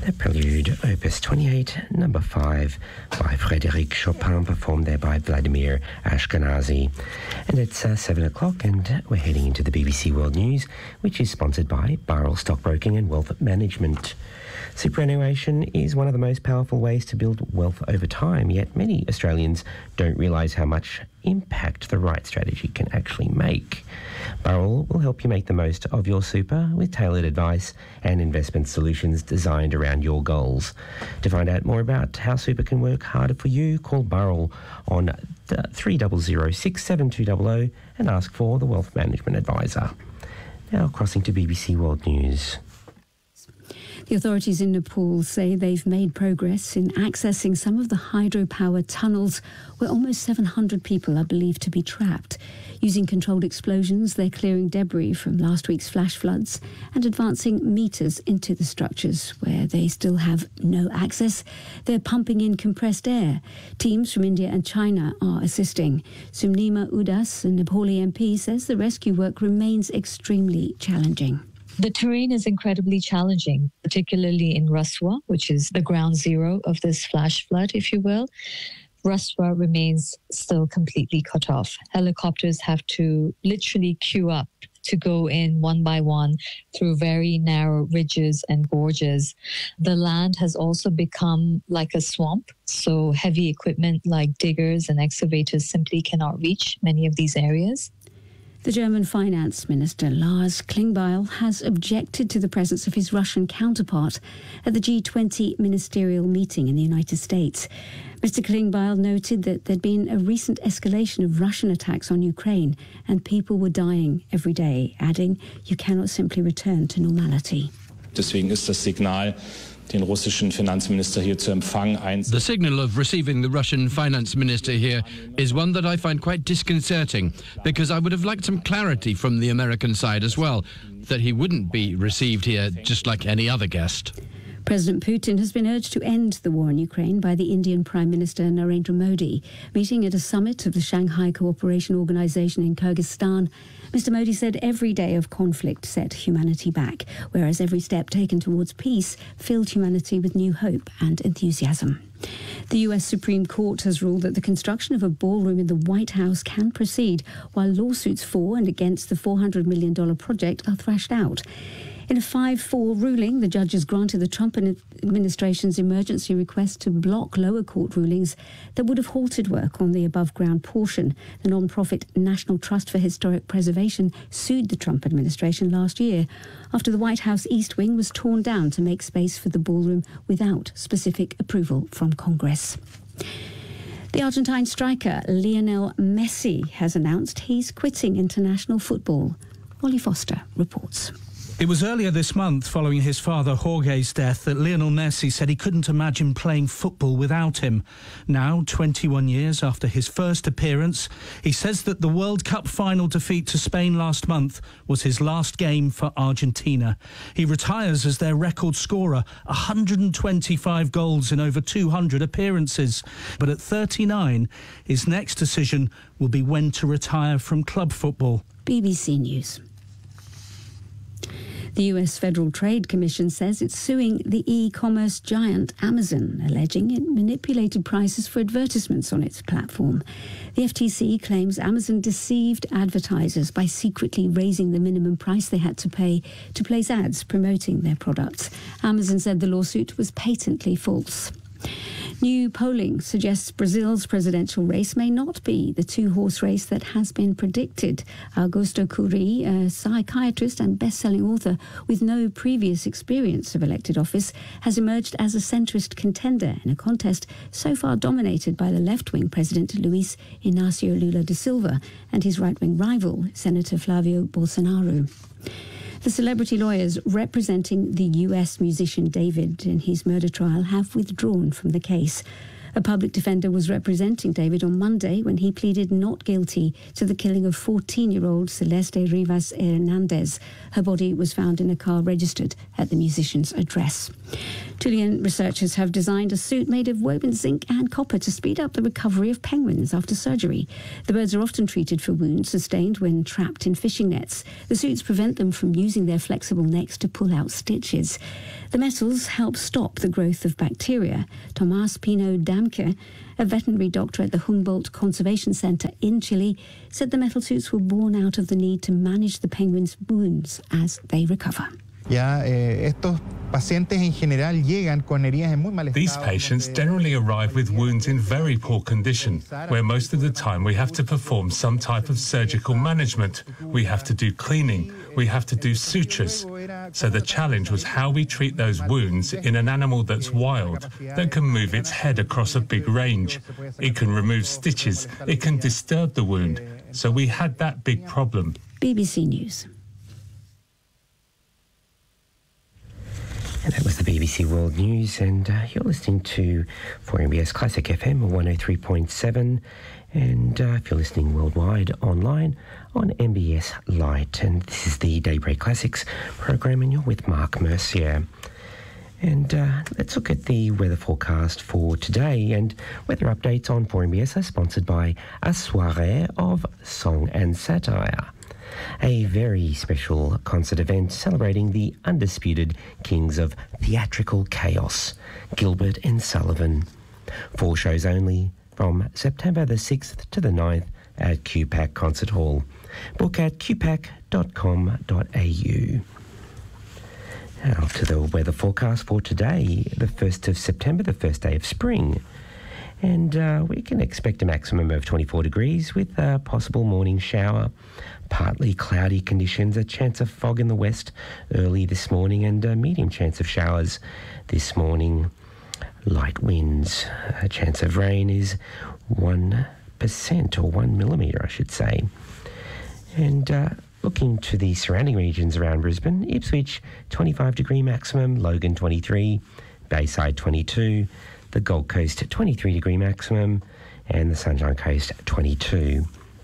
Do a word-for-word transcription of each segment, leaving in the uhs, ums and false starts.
The Prelude, Opus twenty-eight, number five, by Frédéric Chopin, performed there by Vladimir Ashkenazy. And it's uh, seven o'clock, and we're heading into the B B C World News, which is sponsored by Burrell Stockbroking and Wealth Management. Superannuation is one of the most powerful ways to build wealth over time, yet many Australians don't realise how much impact the right strategy can actually make. Burrell will help you make the most of your super with tailored advice and investment solutions designed around your goals. To find out more about how super can work harder for you, call Burrell on three zero zero six seven two zero zero and ask for the Wealth Management Advisor. Now crossing to B B C World News. The authorities in Nepal say they've made progress in accessing some of the hydropower tunnels where almost seven hundred people are believed to be trapped. Using controlled explosions, they're clearing debris from last week's flash floods and advancing meters into the structures where they still have no access. They're pumping in compressed air. Teams from India and China are assisting. Sumnima Udas, a Nepali M P, says the rescue work remains extremely challenging. The terrain is incredibly challenging, particularly in Raswa, which is the ground zero of this flash flood, if you will. Raswa remains still completely cut off. Helicopters have to literally queue up to go in one by one through very narrow ridges and gorges. The land has also become like a swamp, so heavy equipment like diggers and excavators simply cannot reach many of these areas. The German finance minister Lars Klingbeil has objected to the presence of his Russian counterpart at the G twenty ministerial meeting in the United States. Mister Klingbeil noted that there'd been a recent escalation of Russian attacks on Ukraine and people were dying every day, adding, "You cannot simply return to normality." Deswegen ist das Signal, den russischen Finanzminister hier zu empfangen. The signal of receiving the Russian finance minister here is one that I find quite disconcerting, because I would have liked some clarity from the American side as well, that he wouldn't be received here just like any other guest. President Putin has been urged to end the war in Ukraine by the Indian Prime Minister Narendra Modi. Meeting at a summit of the Shanghai Cooperation Organization in Kyrgyzstan, Mister Modi said every day of conflict set humanity back, whereas every step taken towards peace filled humanity with new hope and enthusiasm. The U S Supreme Court has ruled that the construction of a ballroom in the White House can proceed, while lawsuits for and against the four hundred million dollars project are thrashed out. In a five four ruling, the judges granted the Trump administration's emergency request to block lower court rulings that would have halted work on the above-ground portion. The non-profit National Trust for Historic Preservation sued the Trump administration last year after the White House East Wing was torn down to make space for the ballroom without specific approval from Congress. The Argentine striker Lionel Messi has announced he's quitting international football. Wally Foster reports. It was earlier this month, following his father Jorge's death, that Lionel Messi said he couldn't imagine playing football without him. Now, twenty-one years after his first appearance, he says that the World Cup final defeat to Spain last month was his last game for Argentina. He retires as their record scorer, one hundred twenty-five goals in over two hundred appearances. But at thirty-nine, his next decision will be when to retire from club football. B B C News. The U S Federal Trade Commission says it's suing the e-commerce giant Amazon, alleging it manipulated prices for advertisements on its platform. The F T C claims Amazon deceived advertisers by secretly raising the minimum price they had to pay to place ads promoting their products. Amazon said the lawsuit was patently false. New polling suggests Brazil's presidential race may not be the two-horse race that has been predicted. Augusto Cury, a psychiatrist and best-selling author with no previous experience of elected office, has emerged as a centrist contender in a contest so far dominated by the left-wing president Luiz Inácio Lula da Silva and his right-wing rival, Senator Flavio Bolsonaro. The celebrity lawyers representing the U S musician David in his murder trial have withdrawn from the case. A public defender was representing David on Monday when he pleaded not guilty to the killing of fourteen-year-old Celeste Rivas Hernandez. Her body was found in a car registered at the musician's address. Chilean researchers have designed a suit made of woven zinc and copper to speed up the recovery of penguins after surgery. The birds are often treated for wounds sustained when trapped in fishing nets. The suits prevent them from using their flexible necks to pull out stitches. The metals help stop the growth of bacteria. Tomás Pino Damke, a veterinary doctor at the Humboldt Conservation Center in Chile, said the metal suits were born out of the need to manage the penguins' wounds as they recover. Ya, eh, estos pacientes en general llegan con heridas en muy mal estado. These patients generally arrive with wounds in very poor condition, where most of the time we have to perform some type of surgical management. We have to do cleaning, we have to do sutures. So the challenge was how we treat those wounds in an animal that's wild, that can move its head across a big range. It can remove stitches, it can disturb the wound. So we had that big problem. B B C News. And that was the B B C World News, and uh, you're listening to four M B S Classic F M one oh three point seven, and uh, if you're listening worldwide online on M B S Lite. And this is the Daybreak Classics program, and you're with Mark Mercier. And uh, let's look at the weather forecast for today, and weather updates on four M B S are sponsored by A Soirée of Song and Satire, a very special concert event celebrating the undisputed kings of theatrical chaos, Gilbert and Sullivan. Four shows only from September the sixth to the ninth at Q PAC Concert Hall. Book at q pac dot com dot a u. Now to the weather forecast for today, the first of September, the first day of spring. And uh, we can expect a maximum of twenty-four degrees with a possible morning shower. Partly cloudy conditions, a chance of fog in the west early this morning, and a medium chance of showers this morning. Light winds, a chance of rain is one percent or one millimetre, I should say. And uh, looking to the surrounding regions around Brisbane, Ipswich twenty-five degree maximum, Logan twenty-three, Bayside twenty-two, the Gold Coast twenty-three degree maximum, and the Sunshine Coast twenty-two.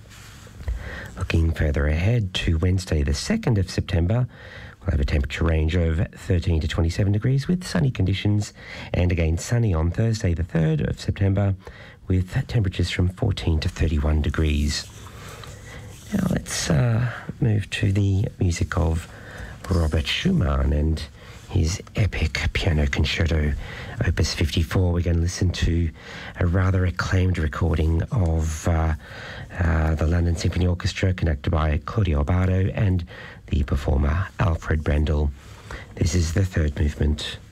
Looking further ahead to Wednesday the second of September, we'll have a temperature range of thirteen to twenty-seven degrees with sunny conditions, and again sunny on Thursday the third of September with temperatures from fourteen to thirty-one degrees. Now let's uh, move to the music of Robert Schumann and his epic piano concerto, Opus fifty-four. We're going to listen to a rather acclaimed recording of uh, uh, the London Symphony Orchestra, conducted by Claudio Abbado and the performer Alfred Brendel. This is the third movement.